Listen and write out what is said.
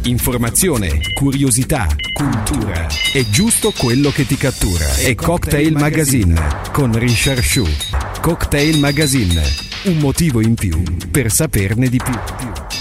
Informazione, curiosità, cultura. È giusto quello che ti cattura. È Cocktail Magazine con Richard Shu. Cocktail Magazine. Un motivo in più per saperne di più.